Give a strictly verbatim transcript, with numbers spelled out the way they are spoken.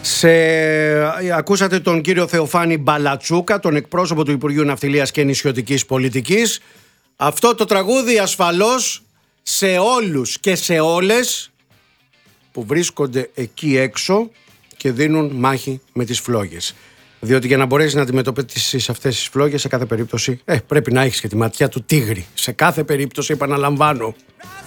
Σε... Ακούσατε τον κύριο Θεοφάνη Μπαλατσούκα, τον εκπρόσωπο του Υπουργείου Ναυτιλίας και Νησιωτικής Πολιτικής. Αυτό το τραγούδι ασφαλώς σε όλους και σε όλες που βρίσκονται εκεί έξω και δίνουν μάχη με τις φλόγες. Διότι για να μπορέσεις να αντιμετωπίσεις αυτές τις φλόγες, σε κάθε περίπτωση ε, πρέπει να έχεις και τη ματιά του τίγρη. Σε κάθε περίπτωση, επαναλαμβάνω.